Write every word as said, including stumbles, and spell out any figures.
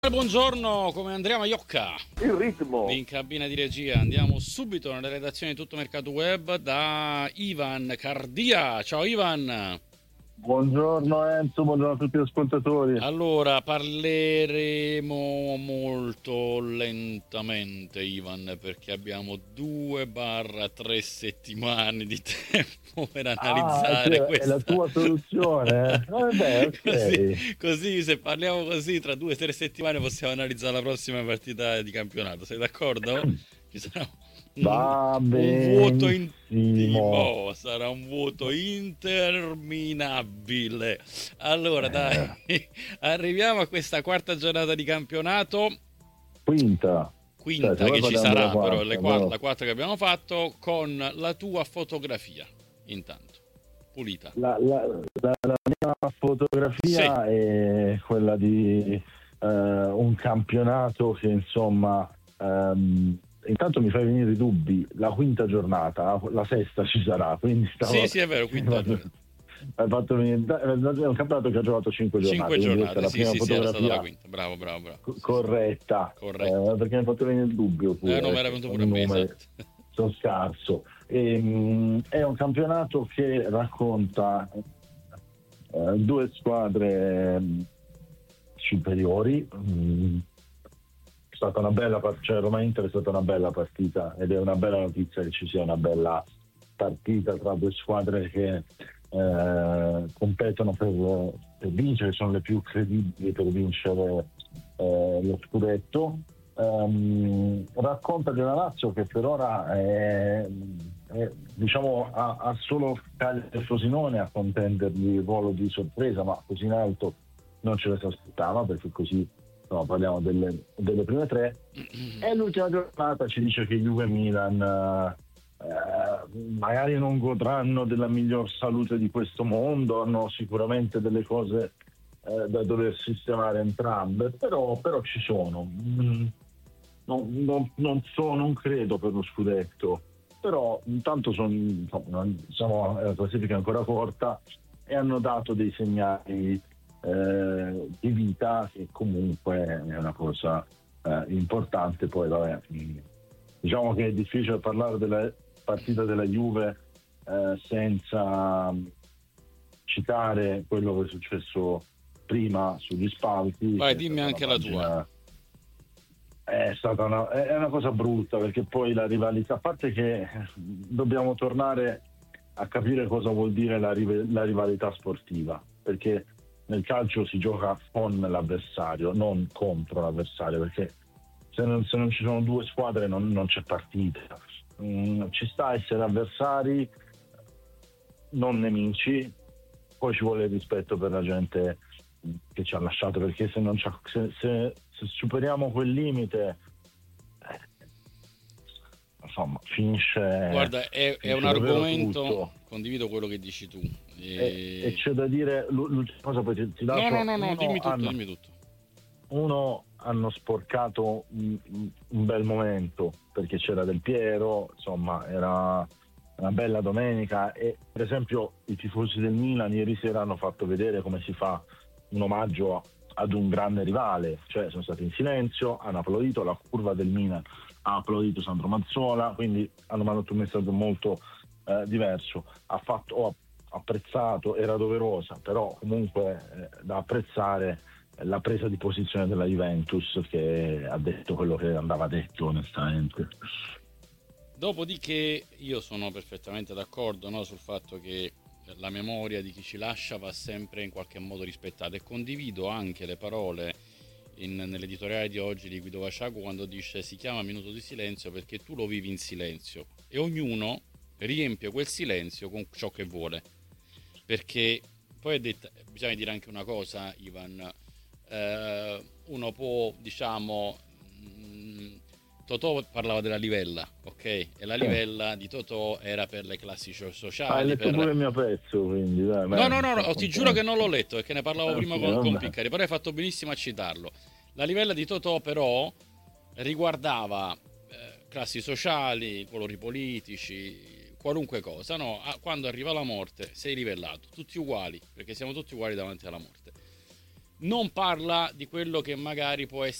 Buongiorno, come Andrea Maiocca. Il ritmo. In cabina di regia andiamo subito nelle redazioni di Tutto Mercato Web da Ivan Cardia. Ciao Ivan. Buongiorno Enzo, buongiorno a tutti gli ascoltatori. Allora, parleremo molto lentamente, Ivan, perché abbiamo due barra tre settimane di tempo per analizzare ah, questa. È la tua soluzione? Eh? Vabbè, ok. così, così, se parliamo così, tra due o tre settimane possiamo analizzare la prossima partita di campionato. Sei d'accordo? Ci sarà un, Va un vuoto benissimo. intimo, sarà un vuoto interminabile. Allora, dai, arriviamo a questa quarta giornata di campionato. Quinta. Quinta cioè, che ci sarà, quarta, però le quarta, quarta, la quarta che abbiamo fatto, con la tua fotografia, intanto, pulita. La, la, la, la mia fotografia sì. È quella di uh, un campionato che, insomma... Um, intanto mi fai venire i dubbi, la quinta giornata, la sesta ci sarà, quindi stavo... Sì, sì, è vero, quinta giornata. Hai fatto venire... È un campionato che ha giocato cinque giornate. Cinque giornate, la sì, prima sì, sì, era stata la fotografia quinta. Bravo, bravo, bravo. Co- corretta. Corretto. Eh, perché mi hai fatto venire il dubbio pure. Eh, non mi era venuto pure a me, esatto. Sono scarso. E, mh, è un campionato che racconta eh, due squadre mh, superiori. Mh, è stata una bella partita, cioè Roma Inter è stata una bella partita ed è una bella notizia che ci sia una bella partita tra due squadre che eh, competono per, per vincere, sono le più credibili per vincere eh, lo scudetto. Um, racconta di una Lazio che per ora è, è, diciamo ha, ha solo Cagliari e Frosinone a contendergli il ruolo di sorpresa, ma così in alto non ce la si aspettava, perché così no, parliamo delle, delle prime tre. E l'ultima giornata ci dice che Juve e Milan eh, magari non godranno della miglior salute di questo mondo, hanno sicuramente delle cose eh, da dover sistemare entrambe, però, però ci sono. Mm, non, non, non so, non credo per lo scudetto, però intanto sono, diciamo, la classifica è ancora corta e hanno dato dei segnali eh, di vita, che comunque è una cosa eh, importante. Poi vabbè, diciamo che è difficile parlare della partita della Juve eh, senza citare quello che è successo prima sugli spalti. Vai, dimmi anche la tua. È stata una, è una cosa brutta, perché poi la rivalità, a parte che dobbiamo tornare a capire cosa vuol dire la, la rivalità sportiva, perché nel calcio si gioca con l'avversario, non contro l'avversario, perché se non, se non ci sono due squadre non, non c'è partita. Mm, ci sta a essere avversari, non nemici, poi ci vuole rispetto per la gente che ci ha lasciato, perché se non c'ha, se, se, se superiamo quel limite eh, insomma finisce. Guarda, è, finisce è un argomento tutto. Condivido quello che dici tu e, e... e c'è da dire l'ultima cosa, poi ti, ti lascio. no no no, no dimmi tutto, hanno, dimmi tutto. Uno, hanno sporcato un, un bel momento, perché c'era Del Piero, insomma era una bella domenica, e per esempio i tifosi del Milan ieri sera hanno fatto vedere come si fa un omaggio ad un grande rivale, cioè sono stati in silenzio, hanno applaudito, la curva del Milan ha applaudito Sandro Mazzola, quindi hanno mandato un messaggio molto eh, diverso. Ha fatto, ho apprezzato, era doverosa, però comunque eh, da apprezzare la presa di posizione della Juventus, che ha detto quello che andava detto onestamente. Dopodiché io sono perfettamente d'accordo, no, sul fatto che la memoria di chi ci lascia va sempre in qualche modo rispettata, e condivido anche le parole in, nell'editoriale di oggi di Guido Vasciago, quando dice: si chiama minuto di silenzio perché tu lo vivi in silenzio e ognuno riempie quel silenzio con ciò che vuole. Perché poi è detta, bisogna dire anche una cosa, Ivan, eh, uno può, diciamo, mh, Totò parlava della livella, ok? E la livella di Totò era per le classi sociali. Hai letto per... pure il mio pezzo, quindi dai, No, no, no, no, ti giuro che non l'ho letto, perché ne parlavo ah, prima sì, con, con vabbè. Piccari, però hai fatto benissimo a citarlo. La livella di Totò però riguardava eh, classi sociali, colori politici, qualunque cosa, no? Quando arriva la morte sei livellato, tutti uguali, perché siamo tutti uguali davanti alla morte. non parla di quello che magari può essere